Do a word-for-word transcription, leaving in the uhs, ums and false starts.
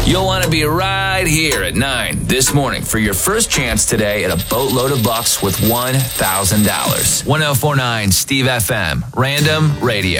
You'll want to be right here at nine this morning for your first chance today at a boatload of bucks with one thousand dollars. ten forty-nine Steve F M, Random Radio.